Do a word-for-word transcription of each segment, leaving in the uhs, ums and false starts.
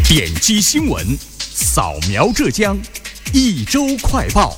点击新闻，扫描浙江，一周快报。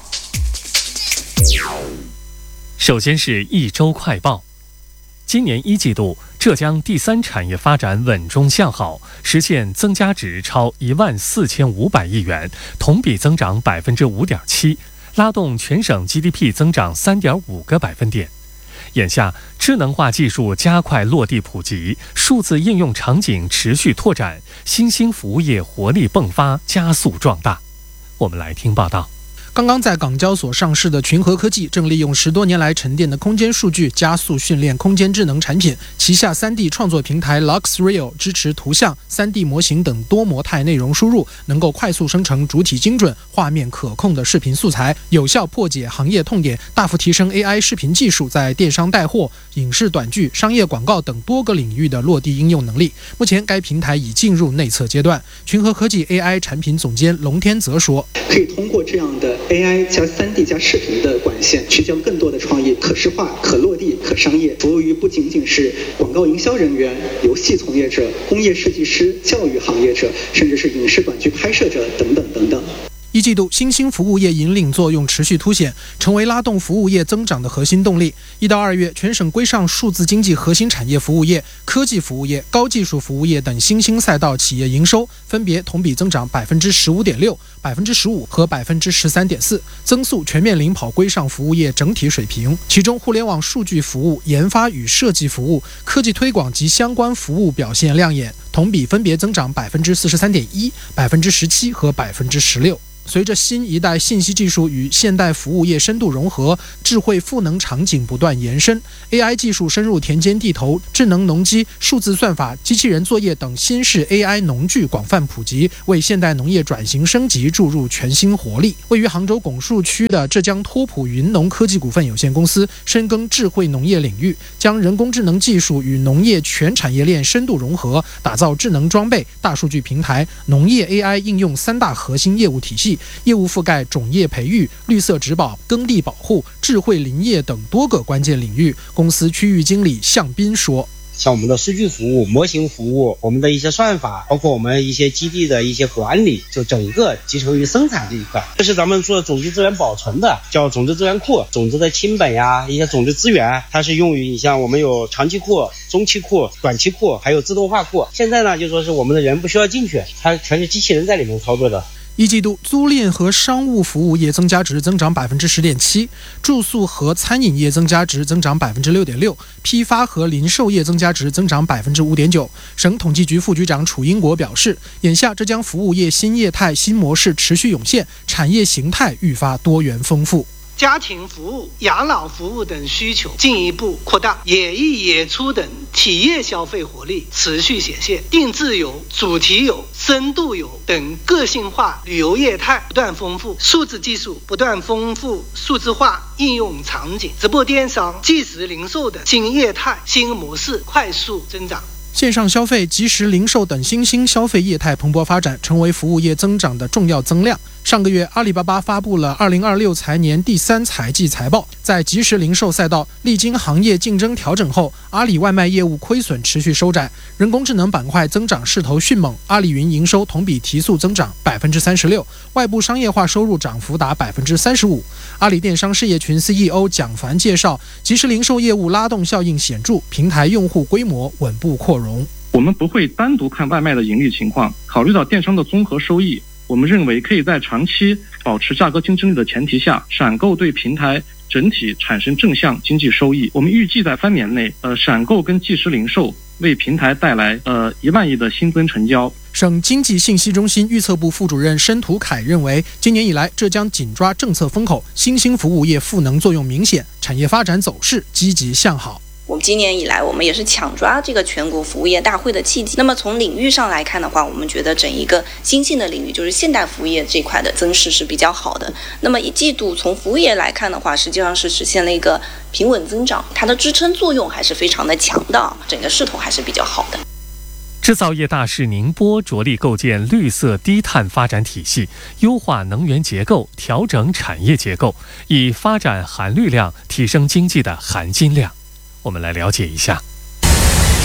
首先是一周快报。今年一季度，浙江第三产业发展稳中向好，实现增加值超一万四千五百亿元，同比增长百分之五点七，拉动全省 G D P 增长三点五个百分点。眼下，智能化技术加快落地普及，数字应用场景持续拓展，新兴服务业活力迸发，加速壮大。我们来听报道。 刚刚在港交所上市的群和科技，正利用十多年来沉淀的空间数据，加速训练空间智能产品。旗下 三 D 创作平台 LuxReal 支持图像、三 D 模型等多模态内容输入，能够快速生成主体精准、画面可控的视频素材，有效破解行业痛点，大幅提升 A I 视频技术在电商带货、影视短剧、商业广告等多个领域的落地应用能力。目前，该平台已进入内测阶段。群和科技 A I 产品总监龙天泽说：“ 可以通过这样的 A I 加 三 D 加视频的管线，去将更多的创意可视化、可落地、可商业，服务于不仅仅是广告营销人员、游戏从业者、工业设计师、教育行业者，甚至是影视短剧拍摄者等等等等。” 一季度，新兴服务业引领作用持续凸显，成为拉动服务业增长的核心动力。一到二月，全省规上数字经济核心产业服务业、科技服务业、高技术服务业等新兴赛道企业营收分别同比增长百分之十五点六、百分之十五和百分之十三点四，增速全面领跑规上服务业整体水平。其中，互联网数据服务、研发与设计服务、科技推广及相关服务表现亮眼，同比分别增长百分之四十三点一、百分之十七和百分之十六。随着新一代信息技术与现代服务业深度融合，智慧赋能场景不断延伸， A I 技术深入田间地头，智能农机、数字算法、机器人作业等新式 A I 农具广泛普及，为现代农业转型升级注入全新活力。位于杭州拱墅区的浙江托普云农科技股份有限公司深耕智慧农业领域，将人工智能技术与农业全产业链深度融合，打造智能装备、大数据平台、农业 A I 应用三大核心业务体系，业务覆盖种业培育、绿色植保、耕地保护、智慧林业等多个关键领域。公司区域经理向斌说：“ 像我们的数据服务、模型服务，我们的一些算法，包括我们一些基地的一些管理，就整个集成于生产这一块。这是咱们做种子资源保存的，叫种子资源库，种子的清本呀，一些种子资源，它是用于你像我们有长期库、中期库、短期库，还有自动化库。现在呢，就说是我们的人不需要进去，它全是机器人在里面操作的。” 一季度，租赁和商务服务业增加值增长百分之十点七，住宿和餐饮业增加值增长百分之六点六，批发和零售业增加值增长百分之五点九。省统计局副局长楚英国表示，眼下浙江服务业新业态、新模式持续涌现，产业形态愈发多元丰富。 家庭服务、养老服务等需求进一步扩大，野艺野出等体验消费活力持续显现，定制游、主题游、深度游等个性化旅游业态不断丰富，数字技术不断丰富数字化应用场景，直播电商、即时零售等新业态新模式快速增长。 线上消费、即时零售等新兴消费业态蓬勃发展，成为服务业增长的重要增量。上个月，阿里巴巴发布了二零二六财年第三财季财报。在即时零售赛道历经行业竞争调整后，阿里外卖业务亏损持续收窄，人工智能板块增长势头迅猛，阿里云营收同比提速增长百分之三十六，外部商业化收入涨幅达百分之三十五。阿里电商事业群 C E O 蒋凡介绍，即时零售业务拉动效应显著，平台用户规模稳步扩容。 我们不会单独看外卖的盈利情况，考虑到电商的综合收益，我们认为可以在长期保持价格竞争力的前提下，闪购对平台整体产生正向经济收益。我们预计在三年内，呃，闪购跟即时零售为平台带来呃一万亿的新增成交。 省经济信息中心预测部副主任申图凯认为，今年以来，浙江紧抓政策风口，新兴服务业赋能作用明显，产业发展走势积极向好。 我们今年以来，我们也是抢抓这个全国服务业大会的契机。那么从领域上来看的话，我们觉得整一个新兴的领域，就是现代服务业这块的增势是比较好的。那么一季度从服务业来看的话，实际上是实现了一个平稳增长，它的支撑作用还是非常的强的，整个势头还是比较好的。 制造业大市宁波着力构建绿色低碳发展体系，优化能源结构，调整产业结构，以发展含绿量，提升经济的含金量。我们来了解一下。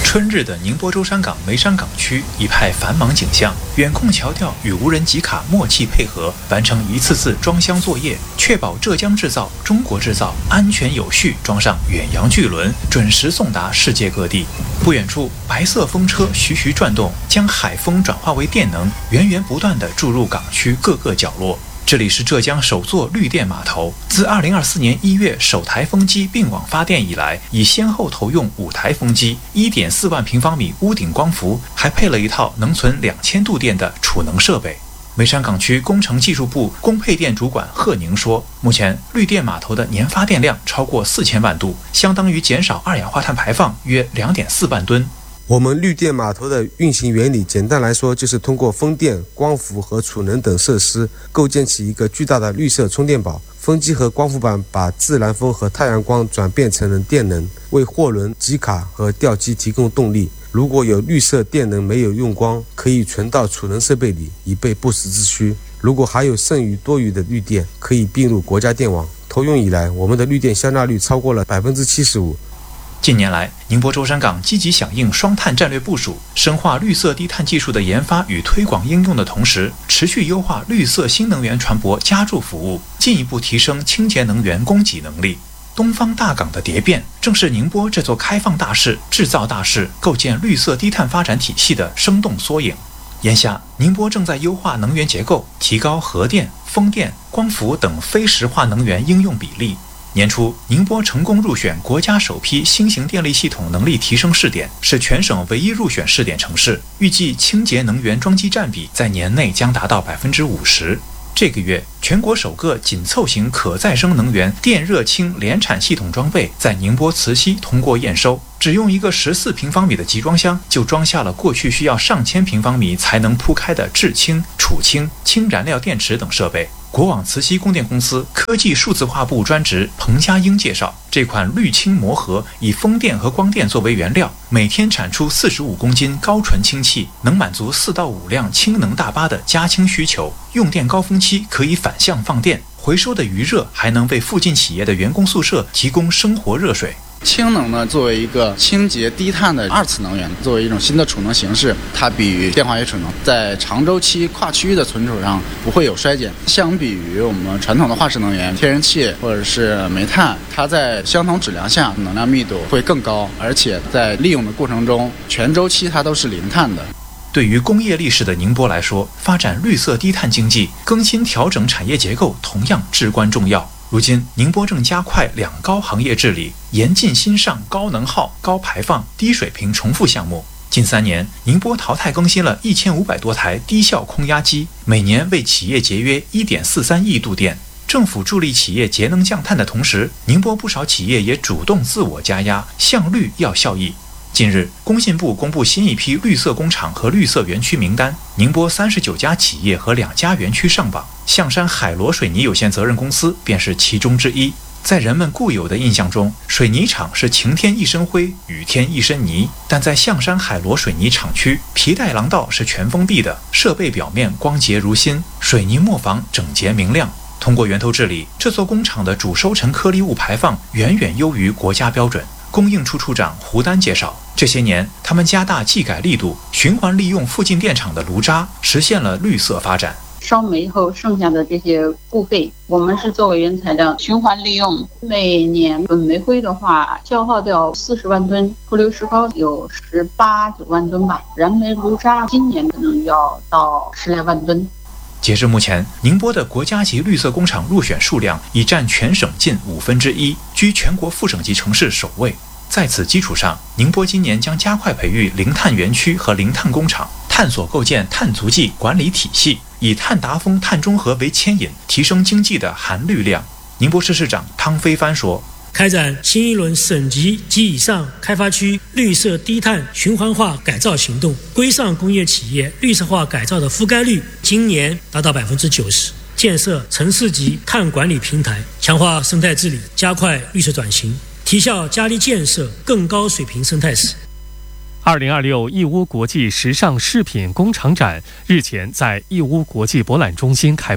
春日的宁波舟山港梅山港区一派繁忙景象，远控桥吊与无人集卡默契配合，完成一次次装箱作业，确保浙江制造、中国制造安全有序装上远洋巨轮，准时送达世界各地。不远处，白色风车徐徐转动，将海风转化为电能，源源不断地注入港区各个角落。这里是浙江首座绿电码头，自二零二四年一月首台风机并网发电以来，已先后投用五台风机、一点四万平方米屋顶光伏，还配了一套能存两千度电的储能设备。梅山港区工程技术部供配电主管贺宁说，目前绿电码头的年发电量超过四千万度，相当于减少二氧化碳排放约两点四万吨。 我们绿电码头的运行原理，简单来说就是通过风电、光伏和储能等设施，构建起一个巨大的绿色充电宝。风机和光伏板把自然风和太阳光转变成了电能，为货轮、集卡和吊机提供动力。如果有绿色电能没有用光，可以存到储能设备里，以备不时之需。如果还有剩余多余的绿电，可以并入国家电网。投用以来，我们的绿电消纳率超过了百分之七十五。 近年来，宁波舟山港积极响应双碳战略部署，深化绿色低碳技术的研发与推广应用的同时，持续优化绿色新能源船舶加注服务，进一步提升清洁能源供给能力。东方大港的蝶变，正是宁波这座开放大市、制造大市、构建绿色低碳发展体系的生动缩影。眼下，宁波正在优化能源结构，提高核电、风电、光伏等非石化能源应用比例。年初，宁波成功入选国家首批新型电力系统能力提升试点，是全省唯一入选试点城市。预计清洁能源装机占比在年内将达到百分之五十。这个月，全国首个紧凑型可再生能源电热氢联产系统装备在宁波慈溪通过验收，只用一个十四平方米的集装箱，就装下了过去需要上千平方米才能铺开的制氢、储氢、氢燃料电池等设备。国网慈溪供电公司科技数字化部专职彭佳英介绍，这款绿氢膜盒以风电和光电作为原料，每天产出四十五公斤高纯氢气，能满足四到五辆氢能大巴的加氢需求。用电高峰期可以反向放电，回收的余热还能为附近企业的员工宿舍提供生活热水。 氢能呢，作为一个清洁低碳的二次能源，作为一种新的储能形式，它比于电化学储能在长周期跨区域的存储上不会有衰减。相比于我们传统的化石能源，天然气或者是煤炭，它在相同质量下能量密度会更高，而且在利用的过程中，全周期它都是零碳的。 对于工业历史的宁波来说，发展绿色低碳经济、更新调整产业结构同样至关重要。如今，宁波正加快两高行业治理，严禁新上高能耗、高排放、低水平重复项目。近三年，宁波淘汰更新了一千五百多台低效空压机，每年为企业节约一点四三亿度电。政府助力企业节能降碳的同时，宁波不少企业也主动自我加压，向绿要效益。近日，工信部公布新一批绿色工厂和绿色园区名单，宁波三十九家企业和两家园区上榜，象山海螺水泥有限责任公司便是其中之一。在人们固有的印象中，水泥厂是晴天一身灰，雨天一身泥，但在象山海螺水泥厂区，皮带廊道是全封闭的，设备表面光洁如新，水泥磨坊整洁明亮。通过源头治理，这座工厂的主收成颗粒物排放远远优于国家标准。供应处处长胡丹介绍，这些年他们加大技改力度，循环利用附近电厂的炉渣，实现了绿色发展。 烧煤后剩下的这些布废，我们是作为原材料循环利用。每年本煤灰的话，消耗掉四十万吨，负硫石膏有十八九万吨吧，燃煤炉渣今年可能要到十来万吨。 截至目前，宁波的国家级绿色工厂入选数量已占全省近五分之一，居全国副省级城市首位。在此基础上，宁波今年将加快培育零碳园区和零碳工厂，探索构建碳足迹管理体系，以碳达峰、碳中和为牵引，提升经济的含绿量。宁波市市长汤飞帆说， 开展新一轮省级及以上开发区绿色低碳循环化改造行动，规上工业企业绿色化改造的覆盖率今年达到百分之九十。建设城市级碳管理平台，强化生态治理，加快绿色转型，提效加力建设更高水平生态史。 二零二六义乌国际时尚饰品工厂展日前在义乌国际博览中心开幕。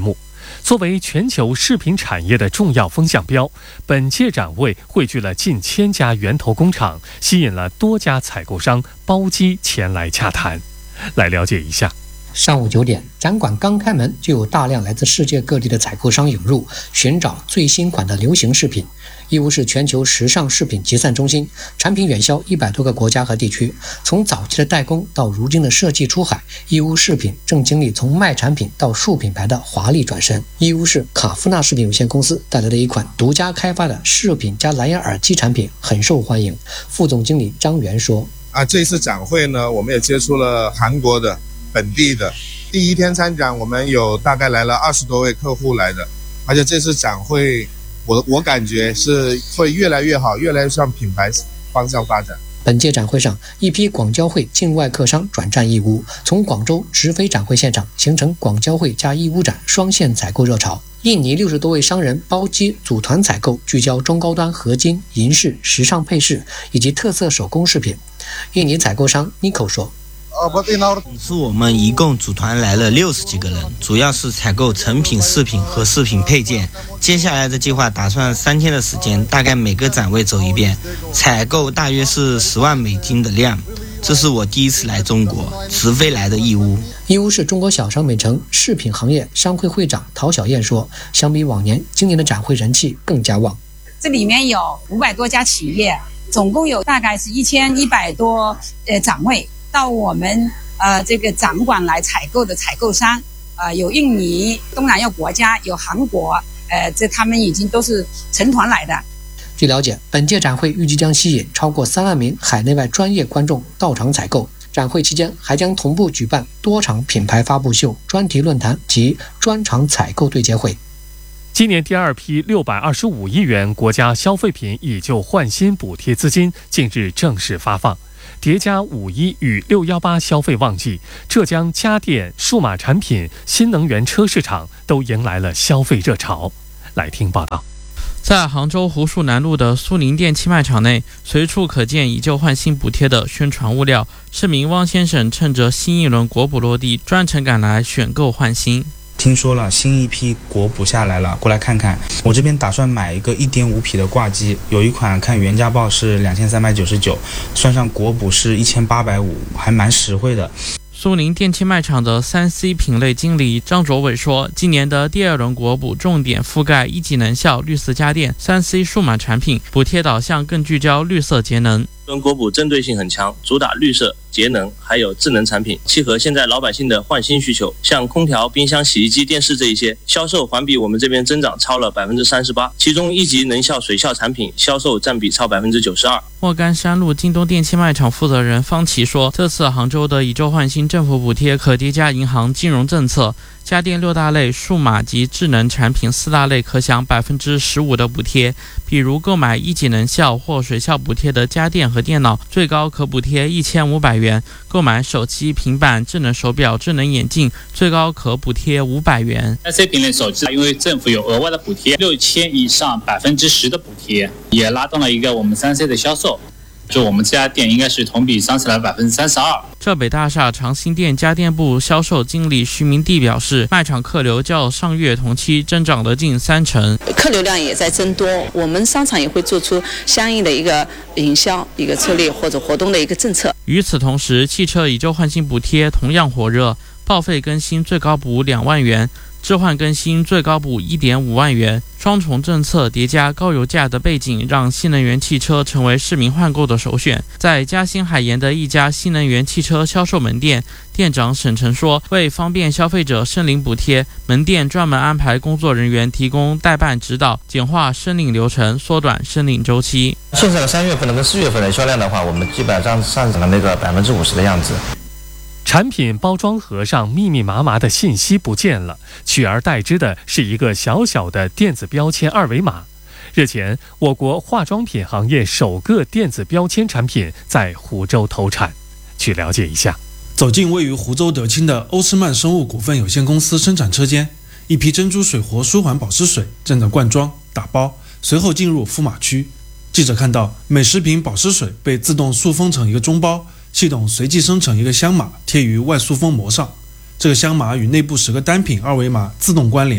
作为全球饰品产业的重要风向标，本届展会汇聚了近千家源头工厂，吸引了多家采购商包机前来洽谈。来了解一下。 上午九点，展馆刚开门，就有大量来自世界各地的采购商涌入，寻找最新款的流行饰品。义乌是全球时尚饰品集散中心，产品远销一百多个国家和地区。从早期的代工到如今的设计出海，义乌饰品正经历从卖产品到树品牌的华丽转身。义乌市卡夫纳饰品有限公司带来的一款独家开发的饰品加蓝牙耳机产品很受欢迎。副总经理张元说：“ 啊，这次展会呢，我们也接触了韩国的、本地的。第一天参展，我们有大概来了二十多位客户来的，而且这次展会。”我我感觉是会越来越好，越来越向品牌方向发展。 本届展会上，一批广交会境外客商转战义乌，从广州直飞展会现场，形成广交会加义乌展双线采购热潮。印尼六十多位商人包机组团采购，聚焦中高端合金、银饰、时尚配饰以及特色手工饰品。印尼采购商 Nico 说：“ 是我们一共组团来了六十几个人，主要是采购成品饰品和饰品配件。接下来的计划打算三天的时间，大概每个展位走一遍，采购大约是十万美金的量。这是我第一次来中国，直飞来的义乌。”义乌是中国小商美城饰品行业商会会长陶小燕说：“相比往年，今年的展会人气更加旺。 这里面有五百多家企业，总共有大概是一千一百多呃展位。到我们呃这个展馆来采购的采购商，呃有印尼、东南亚国家，有韩国，呃这他们已经都是成团来的。” 据了解，本届展会预计将吸引超过三万名海内外专业观众到场采购。展会期间还将同步举办多场品牌发布秀、专题论坛及专场采购对接会。 今年第二批六百二十五亿元国家消费品以旧换新补贴资金近日正式发放。叠加五一与六一八消费旺季，浙江家电、数码产品、新能源车市场都迎来了消费热潮。来听报道。 在杭州湖墅南路的苏宁电器卖场内，随处可见以旧换新补贴的宣传物料。市民汪先生趁着新一轮国补落地，专程赶来选购换新。 听说了新一批国补下来了，过来看看。我这边打算买一个 一点五 匹的挂机，有一款看原价报是两千三百九十九，算上国补是一千八百五十，还蛮实惠的。 苏宁电器卖场的 三 C 品类经理张卓伟说，今年的第二轮国补重点覆盖一级能效、绿色家电、三 C 数码产品，补贴导向更聚焦绿色节能。 轮国补针对性很强，主打绿色、节能，还有智能产品，契合现在老百姓的换新需求。像空调、冰箱、洗衣机、电视这一些，销售环比我们这边增长超了百分之三十八，其中一级能效水效产品销售占比超百分之九十二。 莫干山路京东电器卖场负责人方琦说，这次杭州的以旧换新政府补贴可叠加银行金融政策。家电六大类、数码及智能产品四大类可享百分之十五的补贴，比如购买一级能效或水效补贴的家电和电脑，最高可补贴一千五百元；购买手机、平板、智能手表、智能眼镜，最高可补贴五百元。 三 C 品类手机，因为政府有额外的补贴，六千以上百分之十的补贴，也拉动了一个我们三 C 的销售。就我们这家店应该是同比上升了百分之三十二。 浙北大厦长兴店家电部销售经理徐明娣表示，卖场客流较上月同期增长了近三成， 客流量也在增多。我们商场也会做出相应的一个营销、一个策略或者活动的一个政策。 与此同时，汽车以旧换新补贴同样火热，报废更新最高补两万元。置换更新最高补 一点五万元，双重政策叠加高油价的背景，让新能源汽车成为市民换购的首选。在嘉兴海盐的一家新能源汽车销售门店，店长沈晨说，为方便消费者申领补贴，门店专门安排工作人员提供代办指导，简化申领流程，缩短申领周期。 现在的三月份的跟四月份的销量的话，我们基本上上涨了那个百分之五十的样子。 产品包装盒上密密麻麻的信息不见了，取而代之的是一个小小的电子标签二维码。日前，我国化妆品行业首个电子标签产品在湖州投产。去了解一下。 走进位于湖州德清的欧诗曼生物股份有限公司生产车间，一批珍珠水活舒缓保湿水正在灌装打包，随后进入敷码区。记者看到，每十瓶保湿水被自动塑封成一个中包，系统随即生成一个箱码贴于外塑封膜上，这个箱码与内部十个单品二维码自动关联，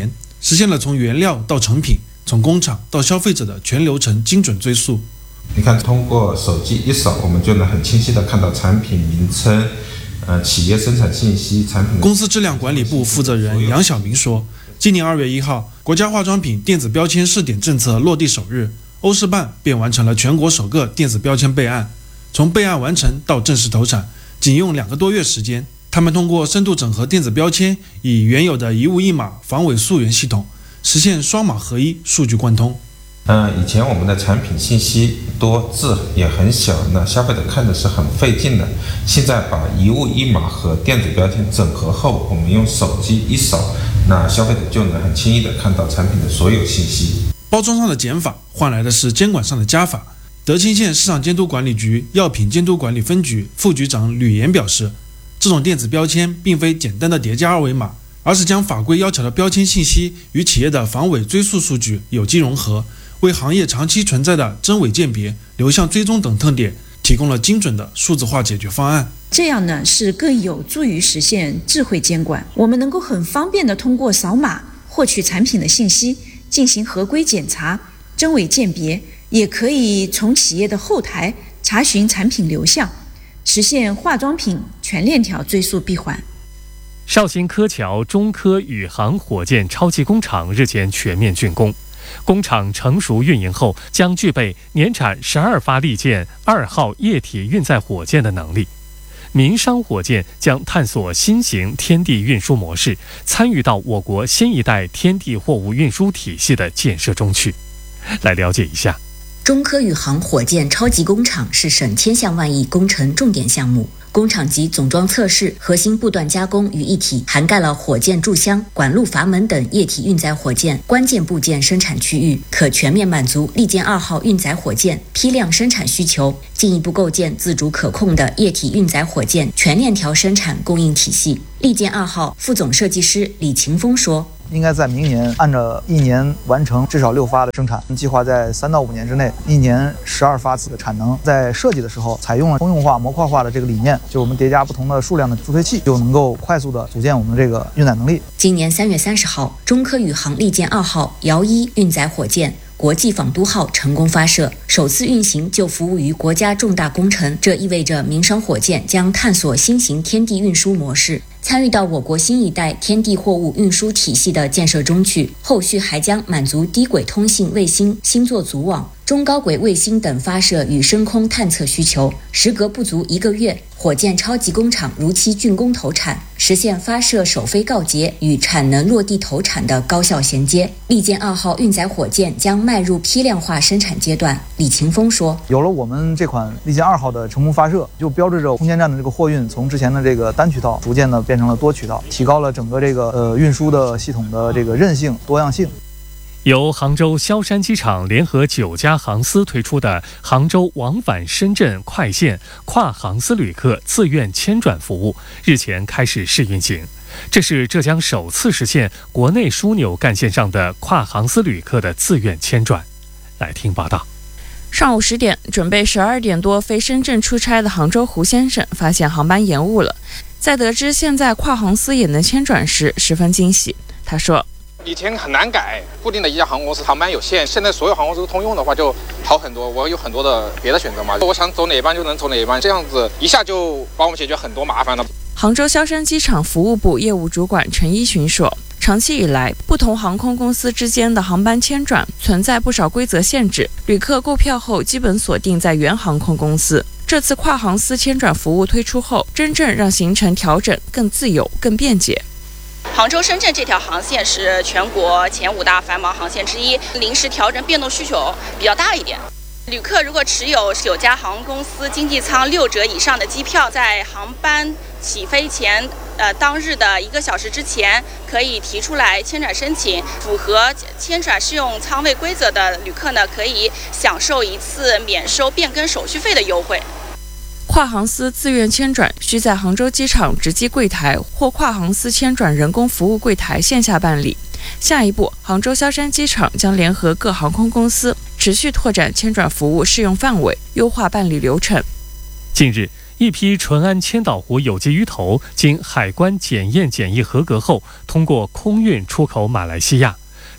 实现了从原料到成品，从工厂到消费者的全流程精准追溯。 你看，通过手机一扫，我们就能很清晰地看到产品名称、呃企业生产信息、产品。 公司质量管理部负责人杨晓明说，今年二月一号，国家化妆品电子标签试点政策落地首日，欧式办便完成了全国首个电子标签备案。从备案完成到正式投产，仅用两个多月时间。他们通过深度整合电子标签，以原有的一物一码防伪溯源系统，实现双码合一、数据贯通。 嗯，以前我们的产品信息多，字也很小，那消费者看的是很费劲的。现在把一物一码和电子标签整合后，我们用手机一扫，那消费者就能很轻易地看到产品的所有信息。 包装上的减法换来的是监管上的加法。德清县市场监督管理局药品监督管理分局副局长吕岩表示，这种电子标签并非简单的叠加二维码，而是将法规要求的标签信息与企业的防伪追溯数据有机融合，为行业长期存在的真伪鉴别、流向追踪等特点提供了精准的数字化解决方案。 这样呢，是更有助于实现智慧监管。我们能够很方便地通过扫码获取产品的信息，进行合规检查、真伪鉴别，也可以从企业的后台查询产品流向，实现化妆品全链条追溯闭环。 绍兴柯桥中科宇航火箭超级工厂日前全面竣工，工厂成熟运营后，将具备年产十二发利剑二号液体运载火箭的能力。民商火箭将探索新型天地运输模式，参与到我国新一代天地货物运输体系的建设中去。来了解一下。 中科宇航火箭超级工厂是省千项万亿工程重点项目，工厂级总装测试、核心部段加工于一体，涵盖了火箭柱箱、管路阀门等液体运载火箭关键部件生产区域，可全面满足利剑二号运载火箭批量生产需求，进一步构建自主可控的液体运载火箭全链条生产供应体系。利剑二号副总设计师李勤峰说， 应该在明年按照一年完成至少六发的生产，计划在三到五年之内，一年十二发次的产能。在设计的时候采用了通用化模块化的这个理念，就我们叠加不同的数量的助推器，就能够快速的组建我们这个运载能力。 今年三月三十号，中科宇航利剑二号遥一运载火箭国际仿都号成功发射，首次运行就服务于国家重大工程，这意味着民商火箭将探索新型天地运输模式，参与到我国新一代天地货物运输体系的建设中去，后续还将满足低轨通信卫星、星座组网、中高轨卫星等发射与升空探测需求。时隔不足一个月，火箭超级工厂如期竣工投产，实现发射首飞告捷与产能落地投产的高效衔接。利剑二号运载火箭将迈入批量化生产阶段。李勤峰说， 有了我们这款利剑二号的成功发射，就标志着空间站的这个货运从之前的这个单渠道逐渐的变成了多渠道，提高了整个这个呃运输的系统的这个韧性、多样性。 由杭州萧山机场联合九家航司推出的杭州往返深圳快线跨航司旅客自愿签转服务日前开始试运行，这是浙江首次实现国内枢纽干线上的跨航司旅客的自愿签转。来听报道。 上午十点，准备十二点多飞深圳出差的杭州胡先生发现航班延误了，在得知现在跨航司也能签转时，十分惊喜。他说， 以前很难改，固定的一家航空公司航班有限，现在所有航空公司都通用的话就好很多，我有很多的别的选择嘛，我想走哪班就能走哪班，这样子一下就帮我们解决很多麻烦了。 杭州萧山机场服务部业务主管陈一群说，长期以来，不同航空公司之间的航班签转存在不少规则限制，旅客购票后基本锁定在原航空公司。这次跨航司签转服务推出后，真正让行程调整更自由、更便捷。 杭州深圳这条航线是全国前五大繁忙航线之一，临时调整变动需求比较大一点。旅客如果持有九家航空公司经济舱六折以上的机票，在航班起飞前呃当日的一个小时之前，可以提出来签转申请。符合签转适用舱位规则的旅客呢，可以享受一次免收变更手续费的优惠。 跨航司自愿签转需在杭州机场值机柜台或跨航司签转人工服务柜台线下办理。下一步，杭州萧山机场将联合各航空公司，持续拓展签转服务适用范围，优化办理流程。 近日，一批淳安千岛湖有机鱼头经海关检验检疫合格后，通过空运出口马来西亚。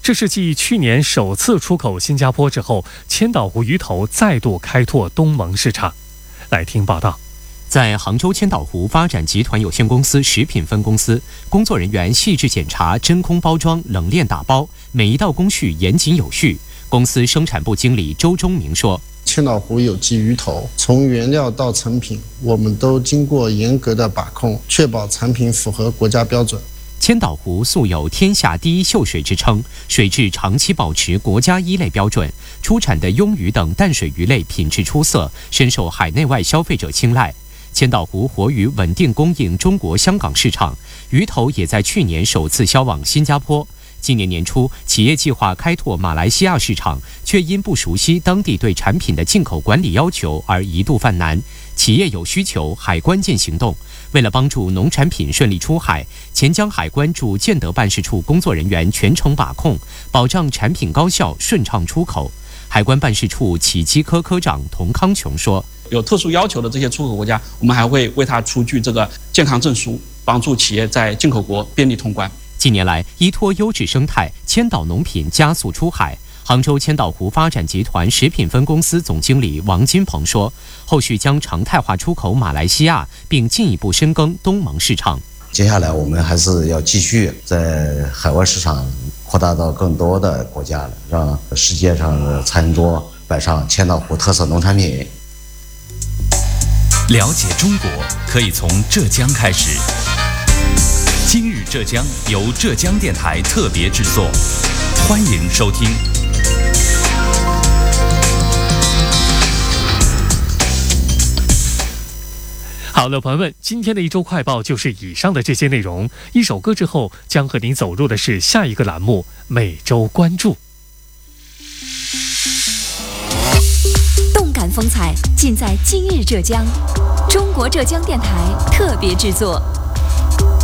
这是继去年首次出口新加坡之后，千岛湖鱼头再度开拓东盟市场。来听报道。 在杭州千岛湖发展集团有限公司食品分公司，工作人员细致检查真空包装、冷链打包，每一道工序严谨有序。公司生产部经理周忠明说：“ 千岛湖有机鱼头，从原料到成品，我们都经过严格的把控，确保产品符合国家标准。” 千岛湖素有天下第一秀水之称，水质长期保持国家一类标准，出产的鳙鱼等淡水鱼类品质出色，深受海内外消费者青睐。千岛湖活鱼稳定供应中国香港市场，鱼头也在去年首次销往新加坡。今年年初，企业计划开拓马来西亚市场，却因不熟悉当地对产品的进口管理要求而一度犯难。企业有需求，海关见行动。为了帮助农产品顺利出海，钱江海关驻建德办事处工作人员全程把控，保障产品高效顺畅出口。海关办事处企机科科长童康琼说：“ 有特殊要求的这些出口国家，我们还会为他出具这个健康证书，帮助企业在进口国便利通关。” 近年来，依托优质生态，千岛农品加速出海。杭州千岛湖发展集团食品分公司总经理王金鹏说：“后续将常态化出口马来西亚，并进一步深耕东盟市场。 接下来我们还是要继续在海外市场扩大到更多的国家，让世界上的餐桌摆上千岛湖特色农产品。” 了解中国可以从浙江开始。今日浙江由浙江电台特别制作，欢迎收听。 好了，朋友们，今天的一周快报就是以上的这些内容。一首歌之后，将和您走入的是下一个栏目——每周关注。 动感风采尽在今日浙江，中国浙江电台特别制作。